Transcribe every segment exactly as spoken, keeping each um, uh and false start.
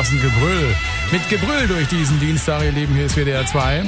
was ein Gebrüll. Mit Gebrüll durch diesen Dienstag, ihr Lieben, hier ist W D R zwei.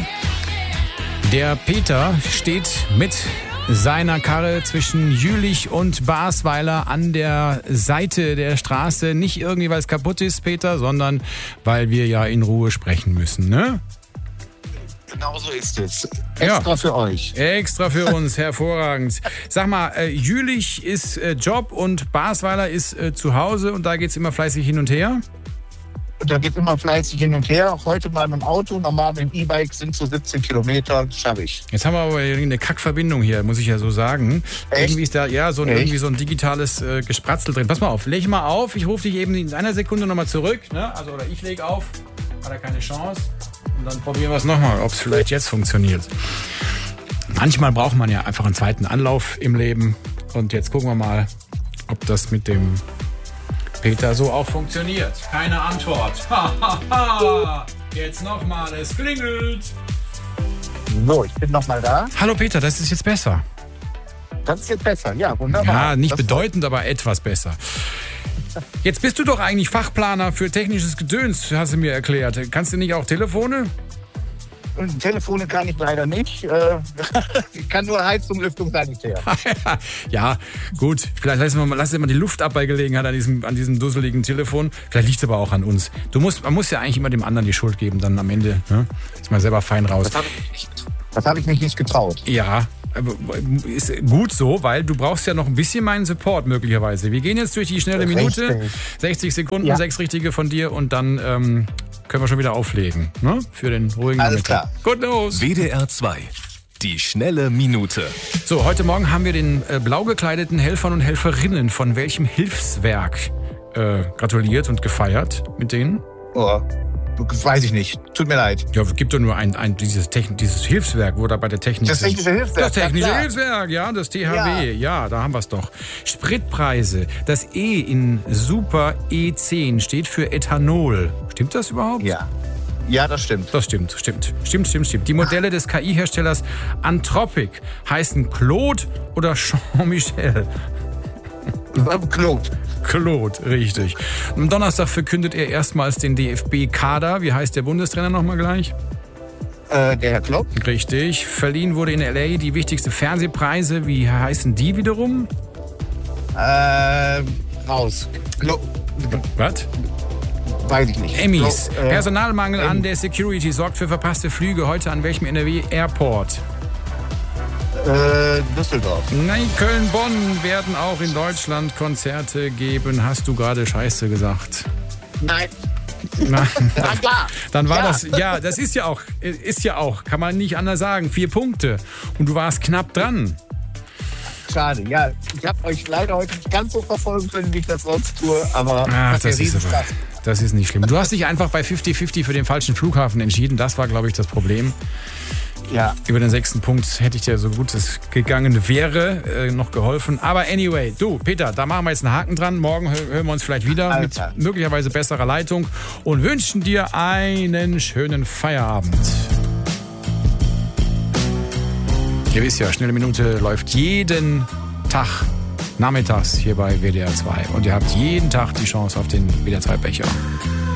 Der Peter steht mit seiner Karre zwischen Jülich und Basweiler an der Seite der Straße. Nicht irgendwie, weil es kaputt ist, Peter, sondern weil wir ja in Ruhe sprechen müssen, ne? Genau so ist es. Extra ja. für euch. Extra für uns, hervorragend. Sag mal, äh, Jülich ist äh, Job und Basweiler ist äh, zu Hause und da geht's immer fleißig hin und her? Da geht immer fleißig hin und her. Heute mal mit dem Auto, normal mit dem E-Bike sind so siebzehn Kilometer, schaffe ich. Jetzt haben wir aber eine Kackverbindung hier, muss ich ja so sagen. Echt? Irgendwie ist da ja so ein, irgendwie so ein digitales äh, Gespratzel drin. Pass mal auf, leg mal auf. Ich rufe dich eben in einer Sekunde nochmal zurück. Ne? Also, oder ich lege auf. Hat er keine Chance. Und dann probieren wir es nochmal, ob es vielleicht jetzt funktioniert. Manchmal braucht man ja einfach einen zweiten Anlauf im Leben. Und jetzt gucken wir mal, ob das mit dem Peter so auch funktioniert. Keine Antwort. Ha, ha, ha. Jetzt nochmal, es klingelt. So, ich bin nochmal da. Hallo Peter, das ist jetzt besser. Das ist jetzt besser, ja, wunderbar. Ja, nicht das bedeutend, aber etwas besser. Jetzt bist du doch eigentlich Fachplaner für technisches Gedöns, hast du mir erklärt. Kannst du nicht auch Telefone? Telefone kann ich leider nicht. Ich kann nur Heizung, Lüftung, Sanitär. Ja, gut. Vielleicht lassen wir mal, lassen wir mal die Luft ab bei Gelegenheit an diesem, an diesem dusseligen Telefon. Vielleicht liegt es aber auch an uns. Du musst, man muss ja eigentlich immer dem anderen die Schuld geben, dann am Ende. Ne? Ist mal selber fein raus. Das habe ich, nicht- das hab ich mich nicht getraut. Ja, aber ist gut so, weil du brauchst ja noch ein bisschen meinen Support möglicherweise. Wir gehen jetzt durch die schnelle Minute. Richtig. sechzig Sekunden, Ja. sechs richtige von dir und dann ähm, können wir schon wieder auflegen. Ne? Für den ruhigen Alles Nachmittag. Gut, los. W D R zwei. Die schnelle Minute. So, heute Morgen haben wir den äh, blau gekleideten Helfern und Helferinnen von welchem Hilfswerk äh, gratuliert und gefeiert mit denen? Oh, weiß ich nicht. Tut mir leid. Ja, es gibt doch nur ein, ein dieses, Techn- dieses Hilfswerk, wo da bei der Technik Das sind. technische Hilfswerk. Das technische ja, klar. Hilfswerk, ja, das T H W, ja. ja, da haben wir es doch. Spritpreise, das E in Super E zehn steht für Ethanol. Stimmt das überhaupt? Ja. Ja, das stimmt. Das stimmt, stimmt, stimmt, stimmt, stimmt. Die Modelle des K I-Herstellers Anthropic heißen Claude oder Jean-Michel? Claude. Claude, richtig. Am Donnerstag verkündet er erstmals den D F B-Kader. Wie heißt der Bundestrainer nochmal gleich? Äh, der Herr Klopp. Richtig. Verliehen wurde in L A die wichtigsten Fernsehpreise. Wie heißen die wiederum? Äh, raus. Klopp. Was? Weiß ich nicht. Emmys. Klopp, äh, Personalmangel Emmy. an der Security sorgt für verpasste Flüge. Heute an welchem N R W-Airport? Äh, Düsseldorf. Nein, Köln, Bonn werden auch in Deutschland Konzerte geben. Hast du gerade Scheiße gesagt? Nein. Na, Na klar. dann war Ja. das, ja, das ist ja auch, ist ja auch, kann man nicht anders sagen, vier Punkte. Und du warst knapp dran. Schade. Ja, ich habe euch leider heute nicht ganz so verfolgen können, wie ich das sonst tue, aber Ach, hat mir das ist riesen aber, Spaß. das ist nicht schlimm. Du hast dich einfach bei fünfzig fünfzig für den falschen Flughafen entschieden. Das war, glaube ich, das Problem. Ja. Über den sechsten Punkt hätte ich dir, so gut es gegangen wäre, äh, noch geholfen. Aber anyway, du, Peter, da machen wir jetzt einen Haken dran. Morgen hö- hören wir uns vielleicht wieder Alter. mit möglicherweise besserer Leitung und wünschen dir einen schönen Feierabend. Ihr wisst ja, Schnelle Minute läuft jeden Tag nachmittags hier bei W D R zwei. Und ihr habt jeden Tag die Chance auf den W D R zwei Becher.